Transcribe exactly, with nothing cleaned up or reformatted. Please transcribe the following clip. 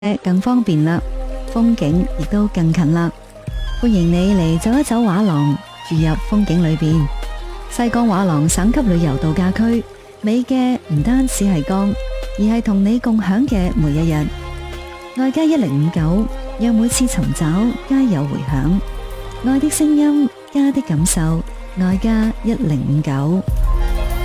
更方便啦，風景亦都更近啦。歡迎你嚟走一走畫廊，住入風景裏邊。西江畫廊省級旅遊度假區，美嘅唔單止係江，而係同你共享嘅每一日。愛家一零五九，讓每次尋找皆有回響。愛的聲音，家的感受，愛家一零五九。